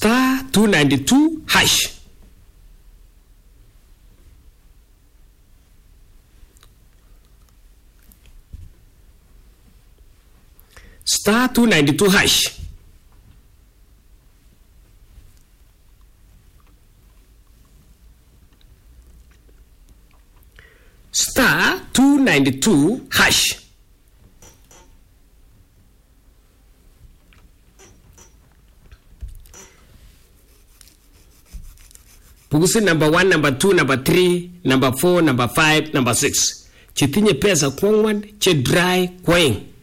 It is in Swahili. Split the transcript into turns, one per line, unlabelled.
star 292 hash. Star 292 hash. Star 292 hash. Pugusi number 1, number 2, number 3, number 4, number 5, number 6. Chitinye pesa kwangwan che dry kweng.